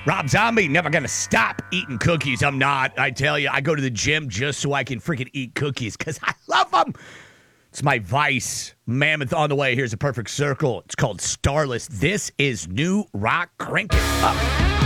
Rob Zombie, never going to stop eating cookies. I'm not. I tell you, I go to the gym just so I can freaking eat cookies because I love them. It's my vice. Mammoth on the way. Here's a perfect circle. It's called Starless. This is New Rock. Crank it up.